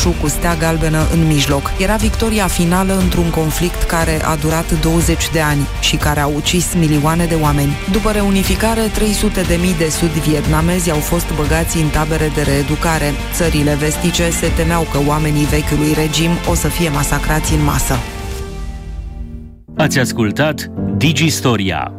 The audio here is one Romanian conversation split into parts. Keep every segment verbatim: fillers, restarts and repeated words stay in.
roșu cu stea galbenă în mijloc. Era victoria finală într-un conflict care a durat douăzeci de ani și care a ucis milioane de oameni. După reunificare, trei sute de mii de sud-vietnamezi au fost băgați în tabere de reeducare. Țările vestice se temeau că oamenii vechiului regim o să fie masacrați în masă. Ați ascultat Digistoria.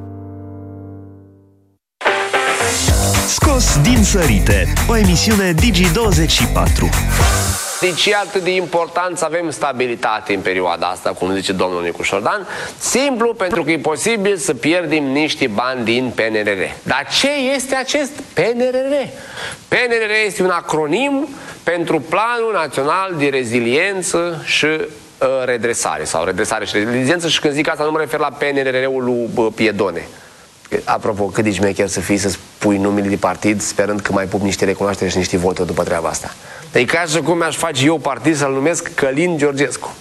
Scos din sărite, o emisiune Digi douăzeci și patru. Deci e atât de important să avem stabilitate în perioada asta, cum zice domnul Nicu Șordan, simplu pentru că e posibil să pierdem niște bani din P N R R. Dar ce este acest P N R R? P N R R este un acronim pentru Planul Național de Reziliență și uh, Redresare, sau Redresare și Reziliență, și când zic asta nu mă refer la P N R R-ul lui uh, Piedone. Apropo, cât de șmecher să fii să spui numele de partid sperând că mai pup niște recunoaștere și niște voturi după treaba asta. Deci ca și cum mi-aș face eu partid să-l numesc Călin Georgescu.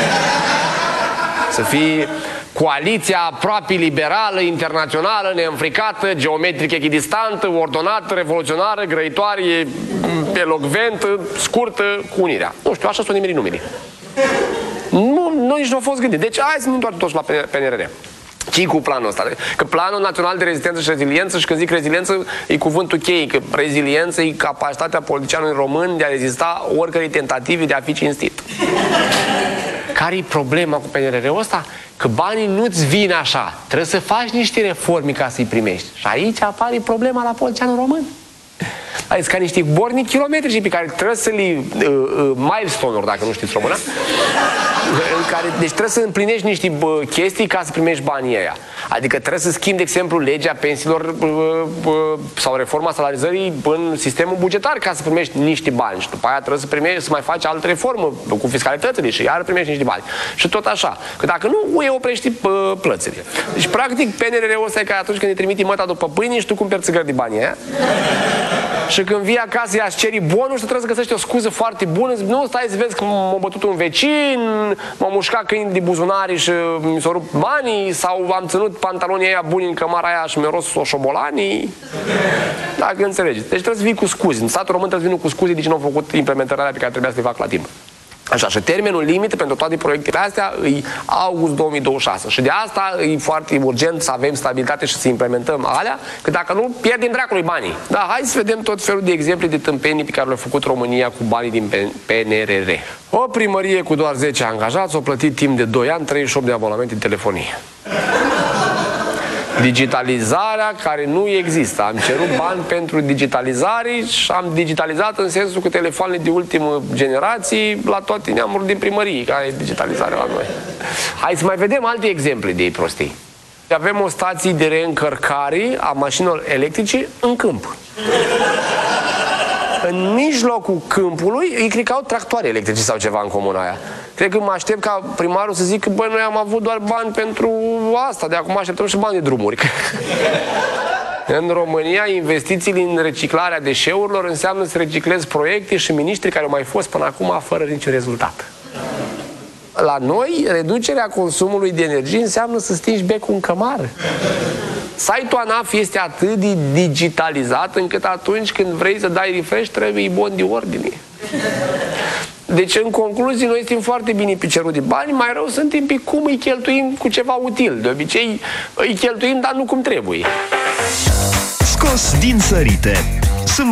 Să fie coaliția aproape liberală, internațională, neînfricată, geometric echidistantă, ordonată, revoluționară, grăitoare, elocventă, scurtă, cu unirea. Nu știu, așa sunt nimerit numele. Nu, nu, nici nu a fost gândit. Deci hai să ne întoarcem toți la P N R R. Ce cu planul ăsta? Că Planul Național de Rezistență și Reziliență, și când zic reziliență, e cuvântul cheie, că reziliență e capacitatea politicianului român de a rezista oricărei tentative de a fi cinstit. Care-i problema cu P N R R-ul ăsta? Că banii nu-ți vin așa. Trebuie să faci niște reforme ca să-i primești. Și aici apare problema la politicianul român. Ai ca niște borni kilometrici pe care trebuie să le uh, uh, milestone-uri, dacă nu știți româna, în care, deci trebuie să împlinești niște uh, chestii ca să primești banii ăia. Adică trebuie să schimbi, de exemplu, legea pensiilor uh, uh, sau reforma salarizării în sistemul bugetar ca să primești niște bani. Și după aia trebuie să primești, să mai faci altă reformă cu fiscalitățile și iar primești niște bani. Și tot așa. Că dacă nu, U E oprești uh, plățile. Deci, practic, P N R R-ul ăsta e ca atunci când îi trimiti măta după pâine și tu cumperi țigări de banii aia. Și când vii acasă, i-aș ceri bonus, trebuie să găsești o scuză foarte bună. Zic, nu, stai să vezi că m-a bătut un vecin, m-a mușcat câini de buzunare și mi s-au rupt banii, sau am ținut pantalonii aia buni în cămara aia și mi-a rost o șobolanii. Dacă înțelegeți. Deci trebuie să vii cu scuze. În statul român trebuie să vină cu scuze de ce nu au făcut implementarea aia pe care trebuia să le fac la timp. Așa, și termenul limit pentru toate proiectele astea e august două mii douăzeci și șase. Și de asta e foarte urgent să avem stabilitate și să implementăm alea, că dacă nu, pierdem dracului banii. Da, hai să vedem tot felul de exemple de tâmpenii pe care le-a făcut România cu banii din P N R R. O primărie cu doar zece angajați a plătit timp de doi ani treizeci și opt de abonamente de telefonie. Digitalizarea care nu există. Am cerut bani pentru digitalizare și am digitalizat în sensul că telefoanele de ultimă generație la toate neamurile din primărie, care e digitalizarea la noi. Hai să mai vedem alte exemple de prostii. Avem o stație de reîncărcare a mașinilor electrice în câmp. În mijlocul câmpului îi cred că au tractoare electrice sau ceva în comuna aia. Cred că mă aștept ca primarul să zică, băi, noi am avut doar bani pentru asta, de acum așteptăm și bani de drumuri. În România, investițiile în reciclarea deșeurilor înseamnă să reciclezi proiecte și miniștri care au mai fost până acum fără niciun rezultat. La noi, reducerea consumului de energie înseamnă să stingi becul în cămară. Site-ul ANAF este atât de digitalizat încât atunci când vrei să dai refresh trebuie bon de ordine. Deci, în concluzie, noi suntem foarte bine pe cerul de bani, mai rău suntem pe cum îi cheltuim cu ceva util. De obicei îi cheltuim, dar nu cum trebuie. Scos din sărite,